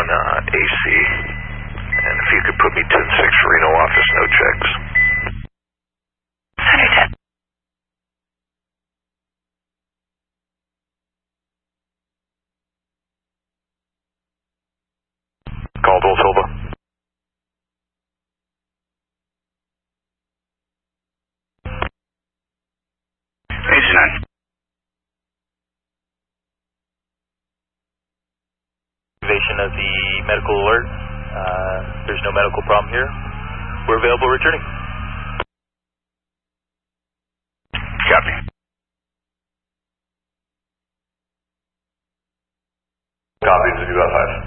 AC. And if you could put me 10-6 Reno office, no checks. 110. Caldwell Silva. Agency 9. Activation of the medical alert. There's no medical problem here. We're available returning. Copy. Copy, 5.